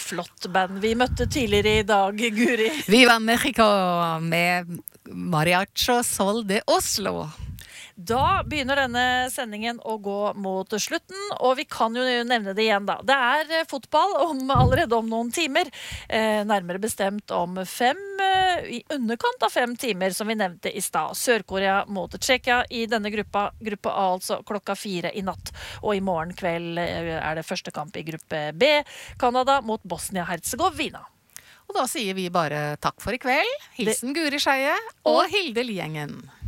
flott band vi møtte tidligere i dag, Guri. Viva Mexico med Mariachi Sol de Oslo. Da begynner denne sendingen å gå mot slutten, og vi kan jo nevne det igjen da. Det er fotball allerede om noen timer, nærmere bestemt om i underkant av 5 timer, som vi nevnte i stad. Sør-Korea mot Tsjekkia i denne gruppe A, altså klokka 4 i natt. Og i morgen kveld er det første kamp i gruppe B, Kanada mot Bosnia-Herzegovina. Og da sier vi bare takk for i kveld. Hilsen Guri Skeie og Hilde Liengen.